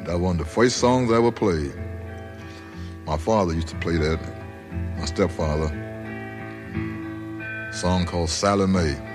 That was one of the first songs I ever played. My father used to play that, my stepfather. A song called Sally Mae.